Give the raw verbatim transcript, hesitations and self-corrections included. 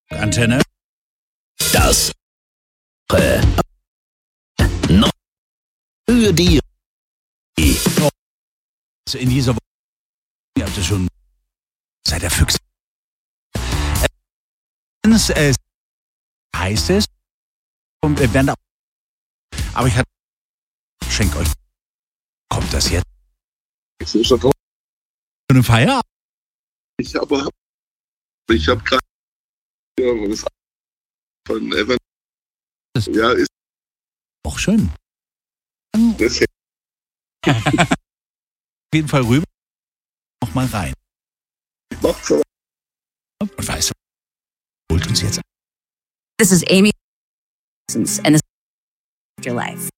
Antenne. Das äh, no, für die In dieser Woche, ihr habt es schon seit der Füchse. Es äh, heißt es, und wir werden da, aber ich hatte, schenk euch, kommt das jetzt? Jetzt ist er drauf. Für eine Feier? Ich habe ich habe gerade ja, das von Evan. Das Ja, ist auch schön. das Auf jeden Fall rüber, noch mal rein. macht's aber. Und weißt du, holt uns jetzt. This is Amy and this is your life.